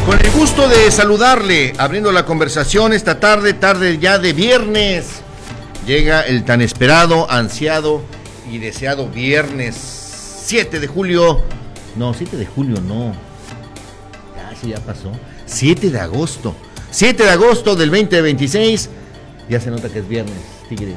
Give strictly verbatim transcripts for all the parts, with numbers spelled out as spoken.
Con el gusto de saludarle, abriendo la conversación esta tarde, tarde ya de viernes. Llega el tan esperado, ansiado y deseado viernes siete de julio. No, siete de julio no. Ya, sí, ya pasó. siete de agosto. siete de agosto del veinte veintiséis. Ya se nota que es viernes, tigre.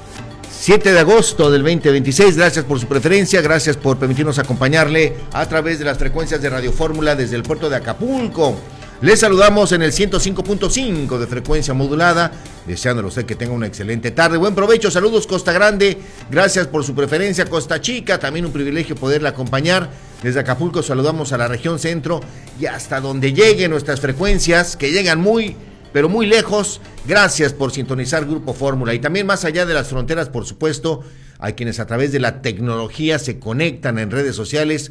siete de agosto del veinte veintiséis, gracias por su preferencia, gracias por permitirnos acompañarle a través de las frecuencias de Radio Fórmula desde el puerto de Acapulco. Les saludamos en el ciento cinco punto cinco de frecuencia modulada, deseándole a usted que tenga una excelente tarde. Buen provecho, saludos Costa Grande, gracias por su preferencia. Costa Chica, también un privilegio poderla acompañar. Desde Acapulco saludamos a la región centro y hasta donde lleguen nuestras frecuencias, que llegan muy... pero muy lejos. Gracias por sintonizar Grupo Fórmula. Y también más allá de las fronteras, por supuesto, hay quienes a través de la tecnología se conectan en redes sociales.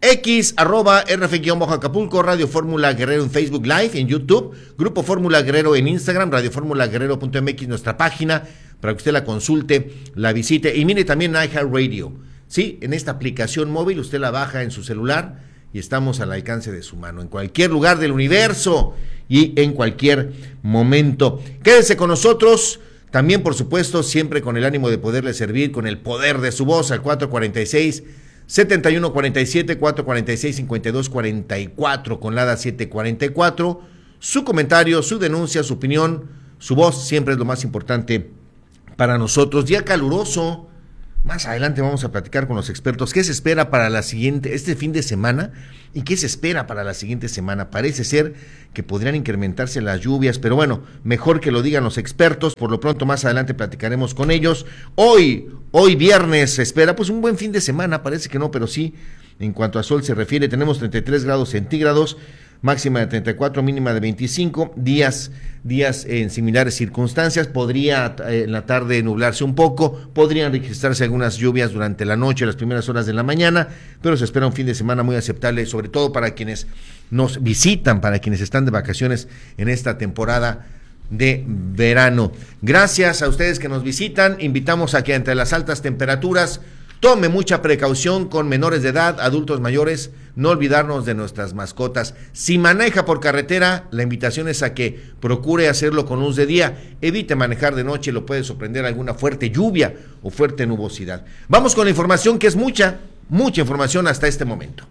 X, arroba, R F-Acapulco, Radio Fórmula Guerrero en Facebook Live, en YouTube, Grupo Fórmula Guerrero en Instagram, Radio Fórmula Guerrero punto M X, nuestra página, para que usted la consulte, la visite. Y mire también iHeartRadio. Sí, en esta aplicación móvil usted la baja en su celular y estamos al alcance de su mano, en cualquier lugar del universo y en cualquier momento. Quédese con nosotros, también por supuesto, siempre con el ánimo de poderle servir, con el poder de su voz, al cuatro cuarenta y seis, setenta y uno cuarenta y siete, cuatro cuarenta y seis, cincuenta y dos cuarenta y cuatro, con la A D A siete cuarenta y cuatro. Su comentario, su denuncia, su opinión, su voz siempre es lo más importante para nosotros. Día caluroso. Más adelante vamos a platicar con los expertos qué se espera para la siguiente, este fin de semana y qué se espera para la siguiente semana. Parece ser que podrían incrementarse las lluvias, pero bueno, mejor que lo digan los expertos. Por lo pronto, más adelante platicaremos con ellos. Hoy, hoy viernes se espera pues un buen fin de semana, parece que no, pero sí, en cuanto a sol se refiere, tenemos treinta y tres grados centígrados, máxima de treinta y cuatro, mínima de veinticinco, días, días en similares circunstancias. Podría eh, en la tarde nublarse un poco, podrían registrarse algunas lluvias durante la noche, las primeras horas de la mañana, pero se espera un fin de semana muy aceptable, sobre todo para quienes nos visitan, para quienes están de vacaciones en esta temporada de verano. Gracias a ustedes que nos visitan, invitamos a que entre las altas temperaturas tome mucha precaución con menores de edad, adultos mayores, no olvidarnos de nuestras mascotas. Si maneja por carretera, la invitación es a que procure hacerlo con luz de día, evite manejar de noche, lo puede sorprender alguna fuerte lluvia o fuerte nubosidad. Vamos con la información, que es mucha, mucha información hasta este momento.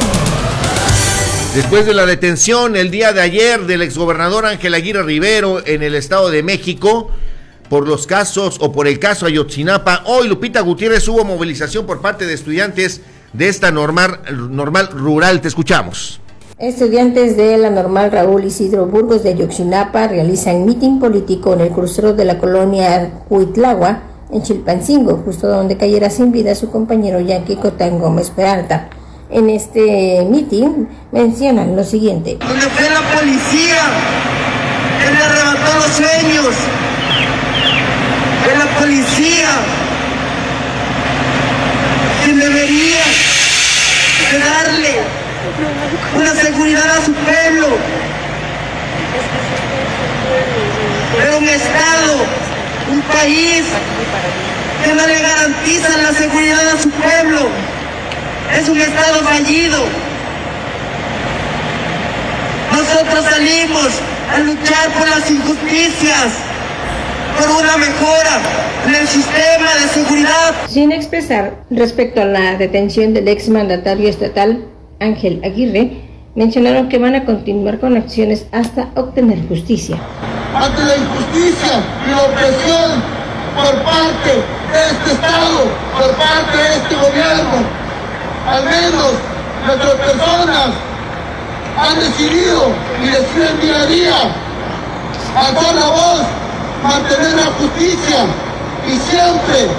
Después de la detención el día de ayer del exgobernador Ángel Aguirre Rivero en el Estado de México, por los casos o por el caso Ayotzinapa, hoy, Lupita Gutiérrez, hubo movilización por parte de estudiantes de esta normal, normal rural. Te escuchamos. Estudiantes de la normal Raúl Isidro Burgos de Ayotzinapa realizan mitin político en el crucero de la colonia Huitlahua, en Chilpancingo, justo donde cayera sin vida su compañero Yankee Cotán Gómez Peralta. En este mitin mencionan lo siguiente: donde fue la policía que le arrebató los sueños, de la policía que debería de darle una seguridad a su pueblo, pero un Estado, un país que no le garantiza la seguridad a su pueblo es un Estado fallido. Nosotros salimos a luchar por las injusticias, por una mejora en el sistema de seguridad. Sin expresar respecto a la detención del exmandatario estatal Ángel Aguirre, mencionaron que van a continuar con acciones hasta obtener justicia. Ante la injusticia y la opresión por parte de este Estado, por parte de este gobierno, al menos nuestras personas han decidido y deciden día a día alzar la voz, mantener la justicia y siempre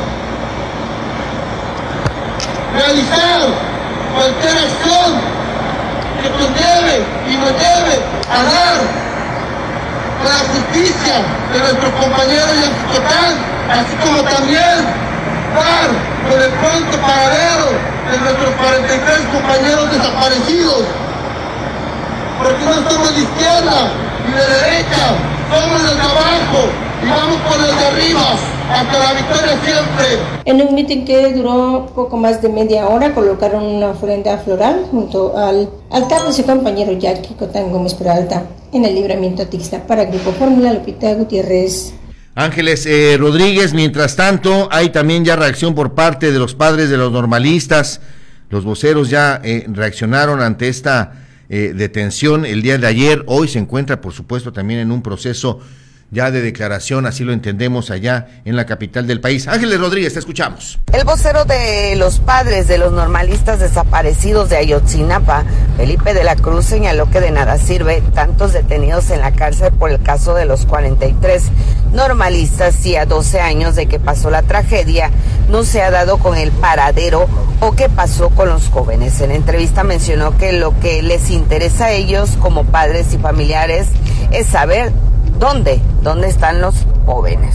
realizar cualquier acción que conlleve y nos lleve a dar la justicia de nuestros compañeros Yankee Cotán, así como también dar con el pronto paradero de nuestros cuarenta y tres compañeros desaparecidos, porque no somos de izquierda ni de derecha, somos de abajo, y vamos por el de arriba, hasta la victoria siempre. En un mitin que duró poco más de media hora, colocaron una ofrenda floral junto al altar de su compañero Jackie Cotán Gómez Peralta en el libramiento Tixla. Para Grupo Fórmula, Lupita Gutiérrez. Ángeles eh, Rodríguez, mientras tanto, hay también ya reacción por parte de los padres de los normalistas. Los voceros ya eh, reaccionaron ante esta eh, detención el día de ayer. Hoy se encuentra, por supuesto, también en un proceso ya de declaración, así lo entendemos allá en la capital del país. Ángeles Rodríguez, te escuchamos. El vocero de los padres de los normalistas desaparecidos de Ayotzinapa, Felipe de la Cruz, señaló que de nada sirve tantos detenidos en la cárcel por el caso de los cuarenta y tres normalistas si a doce años de que pasó la tragedia no se ha dado con el paradero o qué pasó con los jóvenes. En la entrevista mencionó que lo que les interesa a ellos como padres y familiares es saber ¿Dónde? ¿Dónde están los jóvenes?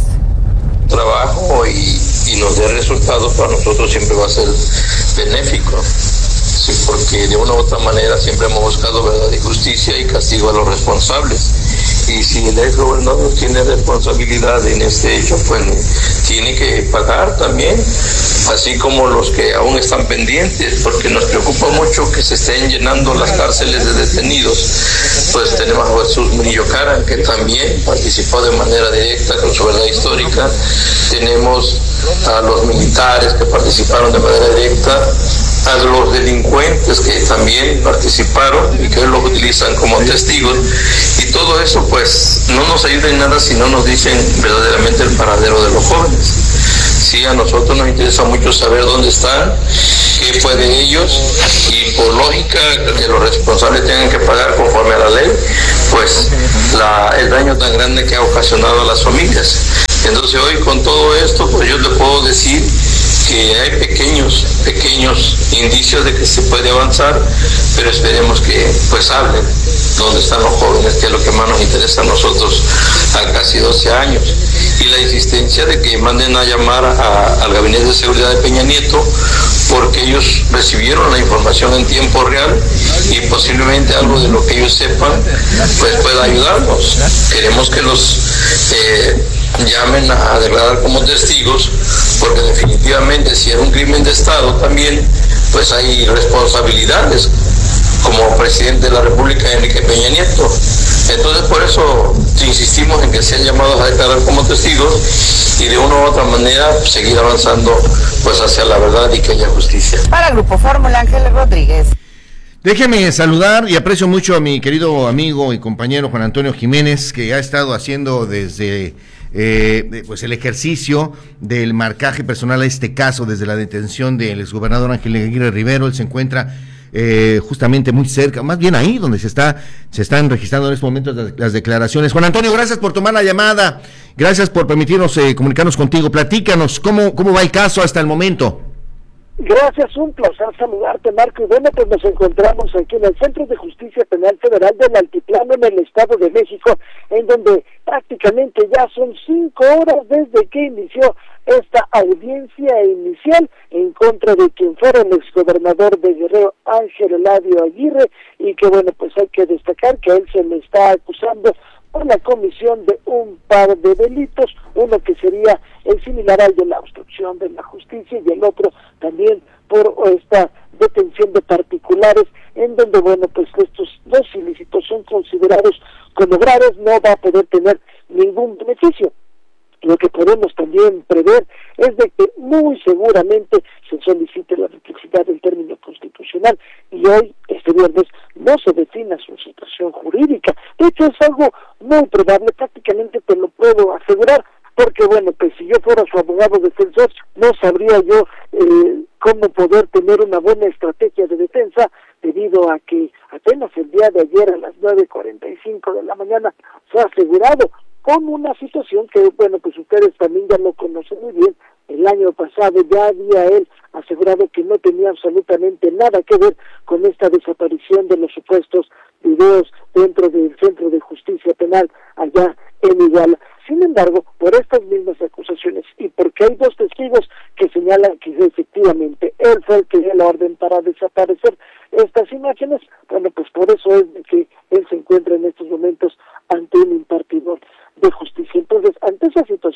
Trabajo y, y nos dé resultados para nosotros siempre va a ser benéfico, sí, porque de una u otra manera siempre hemos buscado verdad y justicia y castigo a los responsables. Y si el ex gobernador tiene responsabilidad en este hecho, pues tiene que pagar también, así como los que aún están pendientes, porque nos preocupa mucho que se estén llenando las cárceles de detenidos. Pues tenemos a Jesús Murillo Caram, que también participó de manera directa con su verdad histórica. Tenemos a los militares que participaron de manera directa, a los delincuentes que también participaron y que hoy los utilizan como testigos, y todo eso pues no nos ayuda en nada si no nos dicen verdaderamente el paradero de los jóvenes. Sí, a nosotros nos interesa mucho saber dónde están, qué fue de ellos, y por lógica que los responsables tengan que pagar conforme a la ley, pues la, el daño tan grande que ha ocasionado a las familias. Entonces hoy con todo esto, pues yo le puedo decir que hay pequeños, pequeños indicios de que se puede avanzar, pero esperemos que pues hablen dónde están los jóvenes, que es lo que más nos interesa a nosotros a casi doce años. Y la insistencia de que manden a llamar a, al Gabinete de Seguridad de Peña Nieto, porque ellos recibieron la información en tiempo real y posiblemente algo de lo que ellos sepan pues pueda ayudarnos. Queremos que los eh, llamen a declarar como testigos, porque definitivamente si es un crimen de Estado también pues hay responsabilidades, como presidente de la República Enrique Peña Nieto. Entonces por eso insistimos en que sean llamados a declarar como testigos y de una u otra manera seguir avanzando pues hacia la verdad y que haya justicia. Para Grupo Fórmula, Ángeles Rodríguez. Déjeme saludar y aprecio mucho a mi querido amigo y compañero Juan Antonio Jiménez, que ha estado haciendo desde eh, pues el ejercicio del marcaje personal a este caso, desde la detención del exgobernador Ángel Aguirre Rivero. Él se encuentra Eh, justamente muy cerca, más bien ahí donde se está se están registrando en estos momentos las, las declaraciones. Juan Antonio, gracias por tomar la llamada, gracias por permitirnos eh, comunicarnos contigo. Platícanos, ¿cómo, cómo va el caso hasta el momento? Gracias, un placer saludarte, Marco. Y bueno, pues nos encontramos aquí en el Centro de Justicia Penal Federal del Altiplano, en el Estado de México, en donde prácticamente ya son cinco horas desde que inició esta audiencia inicial en contra de quien fuera el exgobernador de Guerrero, Ángel Eladio Aguirre, y que bueno, pues hay que destacar que a él se le está acusando por la comisión de un par de delitos, uno que sería el similar al de la obstrucción de la justicia y el otro también por esta detención de particulares, en donde bueno, pues estos dos ilícitos son considerados como graves, no va a poder tener ningún beneficio. Lo que podemos también prever es de que muy seguramente se solicite la duplicidad del término constitucional y hoy, este viernes, no se defina su situación jurídica. De hecho, es algo muy probable, prácticamente te lo puedo asegurar, porque bueno, pues si yo fuera su abogado defensor, no sabría yo eh, cómo poder tener una buena estrategia de defensa, debido a que apenas el día de ayer a las nueve cuarenta y cinco de la mañana fue asegurado con una situación que, bueno, pues ustedes también ya lo conocen muy bien. El año pasado ya había él asegurado que no tenía absolutamente nada que ver con esta desaparición de los supuestos videos dentro del Centro de Justicia Penal allá en Iguala. Sin embargo, por estas mismas acusaciones y porque hay dos testigos que señalan que efectivamente él fue el que dio la orden para desaparecer estas imágenes, bueno, pues por eso es de que él se encuentra en estos momentos ante un impartidor de justicia. Entonces, ante esa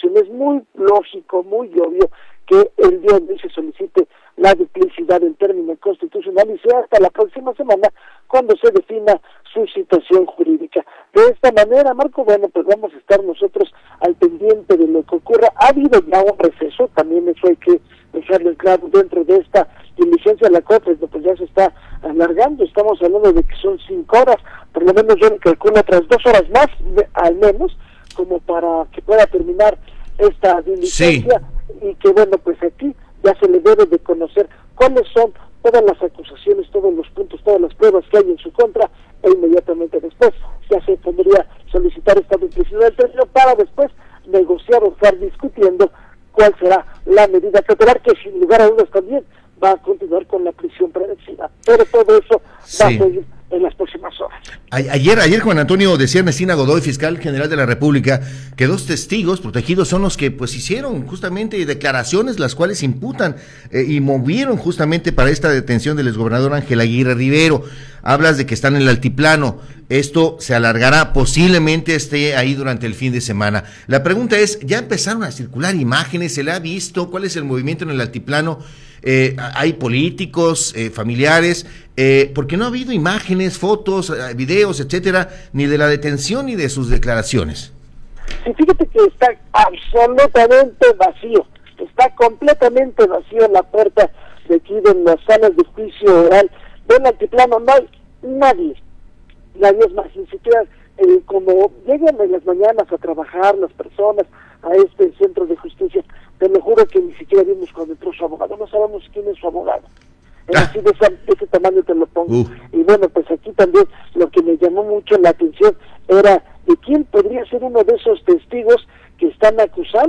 Constitución. Es muy lógico, muy obvio que el día de hoy se solicite la duplicidad en términos constitucional y sea hasta la próxima semana cuando se defina su situación jurídica. De esta manera, Marco, bueno, pues vamos a estar nosotros al pendiente de lo que ocurra. Ha habido ya un receso, también eso hay que dejarlo claro, dentro de esta diligencia, la cual pues, pues ya se está alargando, estamos hablando de que son cinco horas, por lo menos yo calculo otras dos horas más, al menos, como para que pueda terminar esta diligencia, sí. Y que bueno, pues aquí ya se le debe de conocer cuáles son todas las acusaciones, todos los puntos, todas las pruebas que hay en su contra, e inmediatamente después ya se podría solicitar esta duplicidad del término para después negociar o estar discutiendo cuál será la medida cautelar, que sin lugar a dudas también va a continuar con la prisión preventiva. Pero todo eso sí. va a seguir en las próximas horas. Ayer, ayer Juan Antonio decía Ernestina Godoy, fiscal general de la República, que dos testigos protegidos son los que pues hicieron justamente declaraciones las cuales imputan eh, y movieron justamente para esta detención del exgobernador Ángel Aguirre Rivero. Hablas de que están en el altiplano, esto se alargará, posiblemente esté ahí durante el fin de semana. La pregunta es, ¿ya empezaron a circular imágenes? ¿Se le ha visto? ¿Cuál es el movimiento en el altiplano? Eh, hay políticos, eh, familiares, eh, porque no ha habido imágenes, fotos, eh, videos, etcétera, ni de la detención ni de sus declaraciones. Sí, fíjate que está absolutamente vacío, está completamente vacío la puerta de aquí de las salas de juicio oral del altiplano, no hay nadie, nadie es más, ni siquiera eh, como llegan en las mañanas a trabajar las personas a este centro de justicia, te lo juro que ni siquiera vimos cuando entró su abogado, no sabemos quién es su abogado. Ah. Así de, esa, de ese tamaño te lo pongo. Uh. Y bueno, pues aquí también lo que me llamó mucho la atención era de quién podría ser uno de esos testigos que están acusando